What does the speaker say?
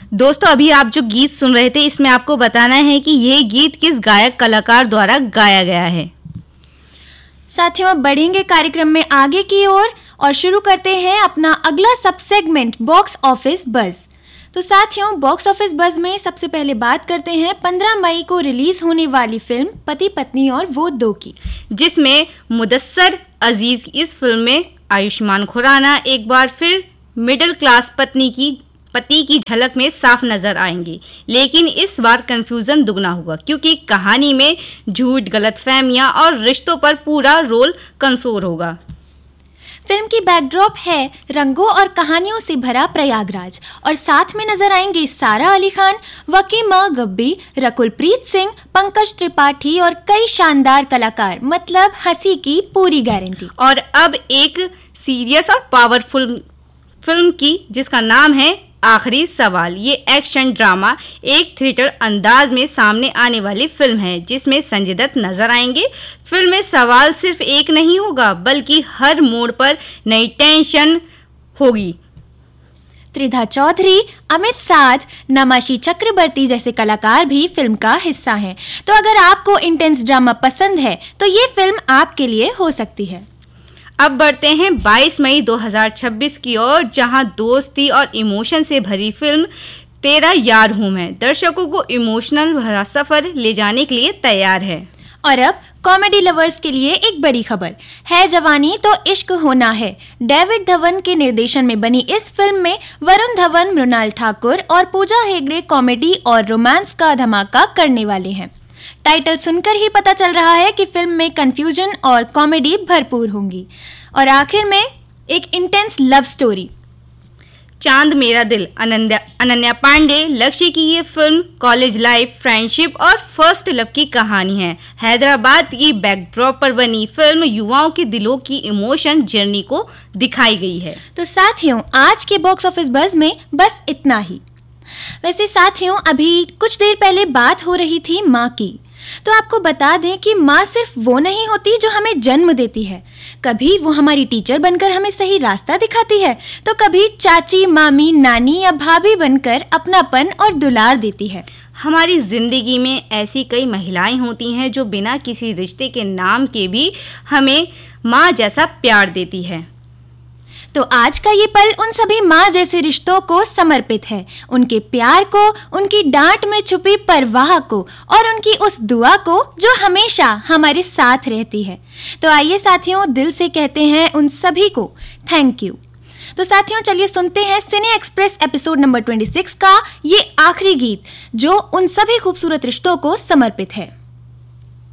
दोस्तों अभी आप जो गीत सुन रहे थे इसमें आपको बताना है कि यह गीत किस गायक कलाकार द्वारा गाया गया है। साथियों अब बढ़ेंगे कार्यक्रम में आगे की ओर और शुरू करते हैं अपना अगला सब सेगमेंट बॉक्स ऑफिस बज़। तो साथियों बॉक्स ऑफिस बज़ में सबसे पहले बात करते हैं 15 मई को रिलीज होने वाली फिल्म पति पत्नी और वो दो की, जिसमें मुदस्सर अजीज इस फिल्म में आयुष्मान खुराना एक बार फिर मिडिल क्लास पति की झलक में साफ नजर आएंगे। लेकिन इस बार कंफ्यूजन दुगना होगा क्योंकि कहानी में झूठ, गलतफहमियां और रिश्तों पर पूरा रोल कंसोर होगा। फिल्म की बैकड्रॉप है रंगों और कहानियों से भरा प्रयागराज और साथ में नजर आएंगे सारा अली खान, वकीमा गब्बी, रकुलप्रीत सिंह, पंकज त्रिपाठी और कई शानदार कलाकार, मतलब हंसी की पूरी गारंटी। और अब एक सीरियस और पावरफुल फिल्म की जिसका नाम है आखिरी सवाल। ये एक्शन ड्रामा एक थिएटर अंदाज में सामने आने वाली फिल्म है जिसमें संजय दत्त नजर आएंगे। फिल्म में सवाल सिर्फ एक नहीं होगा बल्कि हर मोड़ पर नई टेंशन होगी। त्रिधा चौधरी, अमित साध, नमाशी चक्रवर्ती जैसे कलाकार भी फिल्म का हिस्सा हैं। तो अगर आपको इंटेंस ड्रामा पसंद है तो ये फिल्म आपके लिए हो सकती है। अब बढ़ते हैं 22 मई 2026 की ओर, जहां दोस्ती और इमोशन से भरी फिल्म तेरा यार हूं मैं दर्शकों को इमोशनल भरा सफर ले जाने के लिए तैयार है। और अब कॉमेडी लवर्स के लिए एक बड़ी खबर है, जवानी तो इश्क होना है। डेविड धवन के निर्देशन में बनी इस फिल्म में वरुण धवन, मृणाल ठाकुर और पूजा हेगड़े कॉमेडी और रोमांस का धमाका करने वाले हैं। टाइटल सुनकर ही पता चल रहा है कि फिल्म में कंफ्यूजन और कॉमेडी भरपूर होंगी। और आखिर में एक इंटेंस लव स्टोरी। चांद मेरा दिल, अनन्या पांडे, लक्ष्य की ये फिल्म कॉलेज लाइफ, फ्रेंडशिप और फर्स्ट लव की कहानी है। हैदराबाद की बैकड्रॉप पर बनी फिल्म युवाओं के दिलों की इमोशन जर्नी को दिखाई गई है। तो साथियों आज के बॉक्स ऑफिस बज़ में बस इतना ही। वैसे साथियों अभी कुछ देर पहले बात हो रही थी माँ की, तो आपको बता दें कि माँ सिर्फ वो नहीं होती जो हमें जन्म देती है। कभी वो हमारी टीचर बनकर हमें सही रास्ता दिखाती है, तो कभी चाची, मामी, नानी या भाभी बनकर अपनापन और दुलार देती है। हमारी जिंदगी में ऐसी कई महिलाएं होती हैं जो बिना किसी रिश्ते के नाम के भी हमें माँ जैसा प्यार देती है। तो आज का ये पल उन सभी माँ जैसे रिश्तों को समर्पित है, उनके प्यार को, उनकी डांट में छुपी परवाह को और उनकी उस दुआ को जो हमेशा हमारे साथ रहती है। तो आइए साथियों दिल से कहते हैं उन सभी को थैंक यू। तो साथियों चलिए सुनते हैं सिने एक्सप्रेस एपिसोड नंबर 26 का ये आखिरी गीत जो उन सभी खूबसूरत रिश्तों को समर्पित है।